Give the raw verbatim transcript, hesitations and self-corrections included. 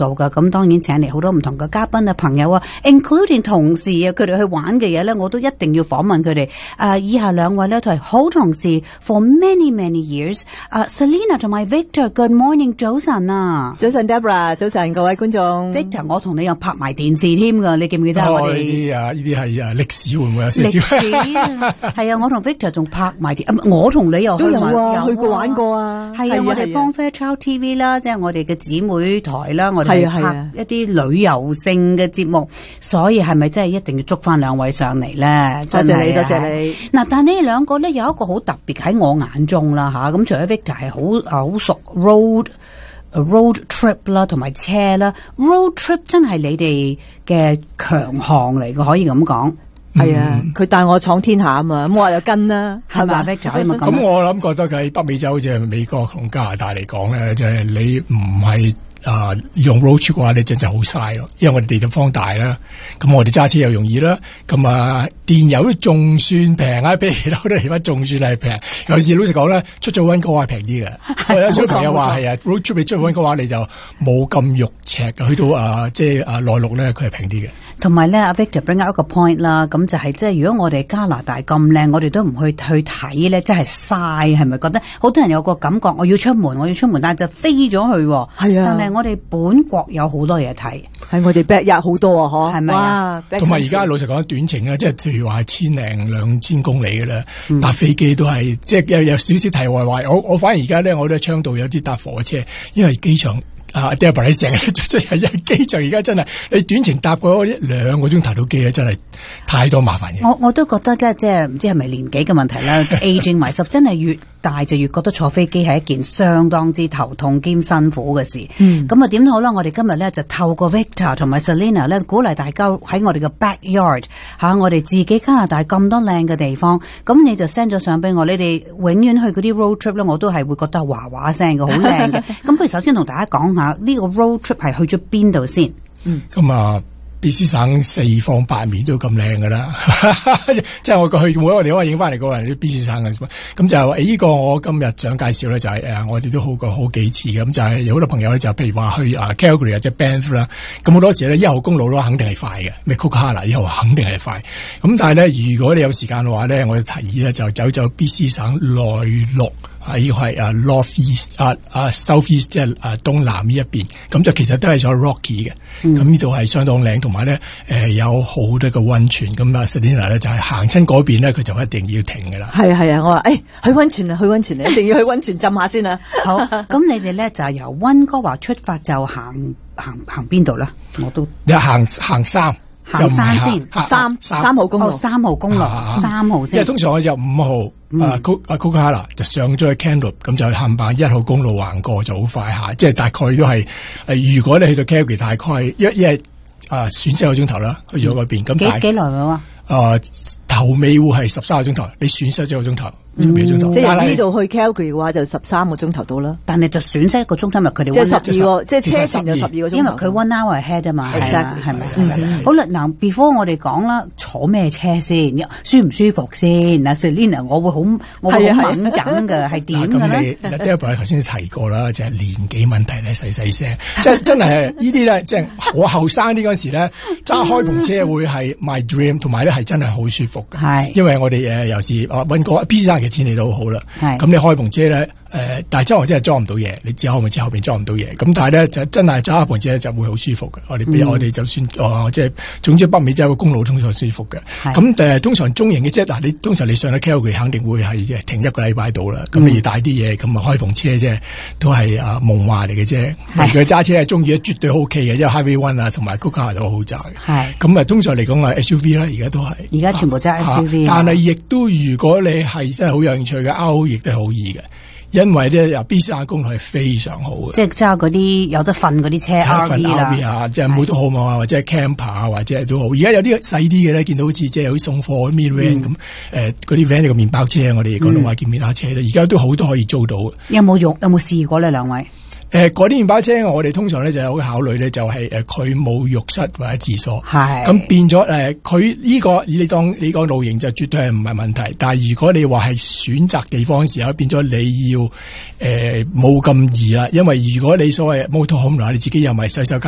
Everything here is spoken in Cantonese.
度噶。咁當然請嚟好多唔同嘅嘉賓啊、朋友啊 ，including 同事啊，佢哋去玩嘅嘢咧，我都一定要訪問佢哋。誒、呃，以下兩位咧都係好同事 for many many years。誒 ，Selina 同埋 Victor，Good morning， 早晨啊！ 早晨 Deborah， 早晨各位觀眾。 Victor， 我同你又拍埋電視添噶，你記唔記得啊？我哋呢啲啊，呢啲係啊歷史會唔會有少少？ 歷史啊，係啊，我同 Victor 仲拍埋電，我同你又去都有啊， 有去過玩過啊。 係啊，我哋幫 Fairchild T V 啦，即係我哋嘅姊妹台啦，我哋拍一啲旅遊性嘅節目，所以係咪真係一定要捉翻兩位上嚟咧？ 多謝你，多謝你。 嗱，但係你哋兩個咧有一個好特別喺我眼中啦吓，咁除咗 Victor 係好好熟 road road trip 啦，同埋車啦 ，road trip 真係你哋嘅強項嚟嘅，可以咁講。 係啊，佢帶我闖天下啊嘛，咁我話就跟啦，係嘛 Victor 可以咁。 咁我諗覺得佢喺北美洲即係美國同加拿大嚟講咧，就係你唔係。啊，用 road trip 嘅話咧，真就好嘥咯，因為我哋地方大啦，咁我哋揸車又容易啦，咁啊電油都仲算平啊，比其他好多地方仲算係平。有時老實講咧，出咗溫哥華平啲嘅，所以有小朋友話係啊 road trip 你出溫哥華你就冇咁肉赤，去到啊即係啊內陸咧佢係平啲嘅。 同埋咧，阿 Victor bring out 一個 point 啦，咁就係即係如果我哋加拿大咁靚，我哋都唔去去睇咧，即係嘥，係咪覺得？好多人有個感覺，我要出門，我要出門，但係就飛咗去。係啊，但係我哋本國有好多嘢睇， 係我哋 backyard 好多啊，嗬， 係咪啊？ 同埋而家老實講短程咧，即係譬如話千零兩千公里嘅啦，搭飛機都係即係有有少少題外話。我我反而而家咧，我都喺倡導有啲搭火車，因為機場。啊 Deborah 你成日即係因為機場而家真係你短程搭過一兩個鐘頭到機咧，真係太多麻煩嘢。 我我都覺得咧，即係唔知係咪年紀嘅問題啦，aging myself 真係越大就越覺得坐飛機係一件相當之頭痛兼辛苦嘅事。嗯，咁啊點都好啦，我哋今日咧就透過 Victor 同埋 Selina 咧，鼓勵大家喺我哋嘅 backyard 吓、啊，我哋自己加拿大咁多靚嘅地方，咁你就 send 咗相俾我，你哋永遠去嗰啲 road trip 咧，我都係會覺得嘩嘩聲嘅，好靚嘅。咁不如首先同大家講下呢個 road trip 係去咗邊度先？嗯， 咁啊。B C 省四方八面都咁靚噶啦，即係我過去每一個地方影翻嚟過嚟啲 B C 省嘅，咁就誒呢個我今日想介紹咧就係、是、誒我哋都好過好幾次嘅，咁就係有好多朋友咧就譬如話去啊 Calgary 或者 Banff 啦，咁好多時咧一號公路咯肯定係快嘅，咩 Coquihalla 一號肯定係快，咁但係咧如果你有時間嘅話咧，我哋提議咧就走走 B C 省內陸。啊！呢個係啊 North East 啊啊 South East 即係啊東南呢一邊，咁就其實都係咗 Rocky 嘅，咁呢度係相當靚，同埋咧誒有好多個溫泉，咁啊 Selina 咧就係行親嗰邊咧，佢就一定要停㗎啦。 係啊係啊，我話誒、哎、去溫泉啊去溫泉啊，一定要去溫泉浸下先啊。 好，咁你哋咧就係由溫哥華出發就行行行邊度啦？我都你行行山。 行山先， 三三號公路， 三號公路，三號先。 因為通常我就五號啊 Coquihalla 就上咗去 Kamloops，咁就冚唪一號公路橫過就好快下，即係大概都係誒，如果你去到 Calgary 大概一一係啊選四個鐘頭啦，去咗嗰邊咁幾幾耐啊？ 誒頭尾會係十三個鐘頭，你損失一個鐘頭。 嗯、即係由呢度去 Calgary 嘅話就十三個鐘頭到啦， 但係就損失一個鐘頭，咪佢哋即係十二個，即係車程就十二個鐘頭， 因為佢 one hour ahead 啊嘛，係啦，係咪？ 嗯、 好啦，嗱 ，before 我哋講啦，坐咩車先，舒唔舒服先？嗱 Selina 我會好，我會好敏感嘅，係點嘅咧？ 咁你 Deborah 頭先提過啦，就係、是、年紀問題咧，細細聲，即係真係呢啲咧，即係我後生啲嗰時咧，揸開篷車會係 my dream， 同埋咧係真係好舒服嘅，係，因為我哋誒有時啊溫哥華 B C 省嘅天氣都好好啦。咁你開篷車咧，誒、呃，但係周圍真係裝唔到嘢，你只開篷車後邊裝唔到嘢。咁但係咧就真係揸開篷車就會好舒服嘅。我哋比、嗯、我哋就算哦，即係總之北美洲嘅公路通常舒服嘅。咁誒，通常中型嘅車嗱，你通常你上到 Calgary 肯定會係停一個禮拜到啦。咁、嗯、你要帶啲嘢，咁啊開篷車啫，都係啊夢話嚟嘅啫。如果揸車係中意，絕對 OK 嘅，因為 Highway One 啊同埋 Coquihalla 都好窄嘅。係咁啊，通常嚟講啊 S U V 啦，而家都係而家全部揸 S U V、啊啊。但係亦都如果你係真係好有興趣嘅 R O 亦都係好易嘅。因為咧由 B C 省公路係非常好嘅， 即係揸嗰啲有得瞓嗰啲車 R V 啦， 即係 motorhome 啊，或者係 camper 啊，或者係都好。而家有啲細啲嘅咧，見到好似即係好似送貨嗰啲 van 咁，誒嗰啲 van 個麵包車，我哋廣東話叫麵包車咧，而家都好多可以租到。 有冇用？有冇試過呢？兩位？ 誒，嗰啲麵包車我哋通常咧就有考慮咧，就係誒佢冇浴室或者廁所，係咁變咗誒佢呢個你當你講露營就絕對係唔係問題，但係如果你話係選擇地方嘅時候，變咗你要誒冇咁易啦，因為如果你所謂 motorhome 啦，你自己又唔係洗手間。